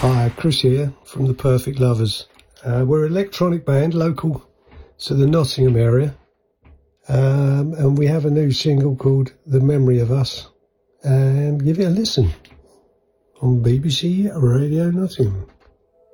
Hi, Chris here from The Perfect Lovers. We're an electronic band local to the Nottingham area, and we have a new single called The Memory of Us, and give it a listen on BBC Radio Nottingham.